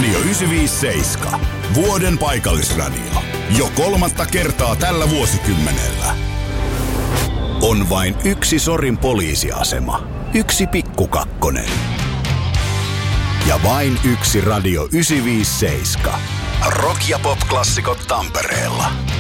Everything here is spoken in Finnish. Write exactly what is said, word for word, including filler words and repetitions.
Radio yhdeksänsataaviisikymmentäseitsemän. Vuoden paikallisradio. Jo kolmatta kertaa tällä vuosikymmenellä. On vain yksi Sorin poliisiasema. Yksi pikkukakkonen. Ja vain yksi Radio yhdeksänsataaviisikymmentäseitsemän. Rock- ja pop-klassikot Tampereella.